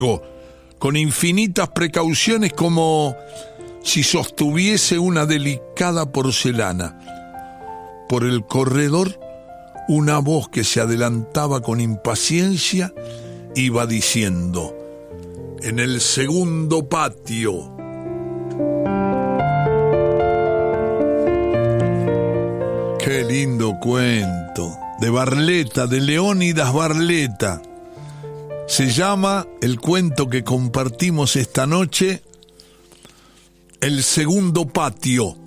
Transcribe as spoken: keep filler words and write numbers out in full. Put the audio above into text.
con infinitas precauciones, como si sostuviese una delicada porcelana. Por el corredor, una voz que se adelantaba con impaciencia iba diciendo: en el segundo patio. Qué lindo cuento, de Barletta, de Leónidas Barletta. Se llama el cuento que compartimos esta noche, El segundo patio.